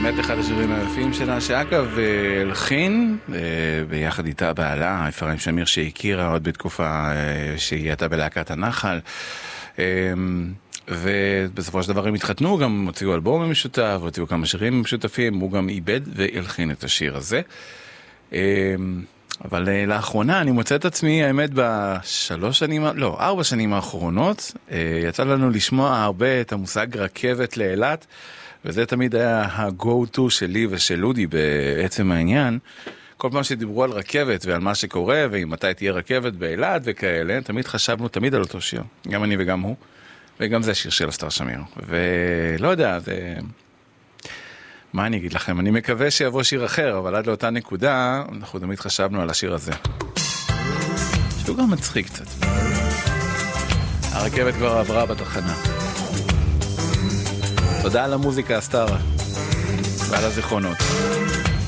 באמת אחד השירים היפים שלה, שאגב הלחין ביחד איתה בעלה אפרים שמיר, שהכירה עוד בתקופה שהיא הייתה בלהקת הנחל, ובסופו של דבר הם התחתנו, גם הוציאו אלבום משותף, הוציאו כמה שירים משותפים, הוא גם איבד והלחין את השיר הזה. אבל לאחרונה אני מוצא את עצמי, האמת, 4 שנים האחרונות, יצא לנו לשמוע הרבה את המושג רכבת לאילת, וזה תמיד היה ה-go-to שלי ושל לודי בעצם העניין. כל פעם שדיברו על רכבת ועל מה שקורה, ועם מתי תהיה רכבת באילת וכאלה, תמיד חשבנו תמיד על אותו שיר. גם אני וגם הוא, וגם זה שיר של אסתר שמיר. ולא יודע, מה אני אגיד לכם? אני מקווה שיבוא שיר אחר, אבל עד לאותה נקודה, אנחנו תמיד חשבנו על השיר הזה. שהוא גם מצחיק קצת. הרכבת כבר עברה בתחנה. תודה על המוזיקה, אסתר, ועל הזיכרונות.